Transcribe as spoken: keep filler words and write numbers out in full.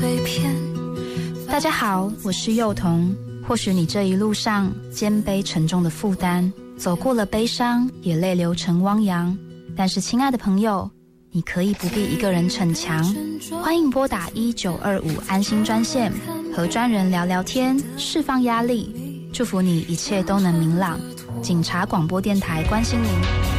碎片。 大家好，我是幼童。或许你这一路上肩背沉重的负担，走过了悲伤，也泪流成汪洋。但是亲爱的朋友，你可以不必一个人逞强，欢迎拨打一九二五安心专线，和专人聊聊天，释放压力。祝福你一切都能明朗。警察广播电台关心您。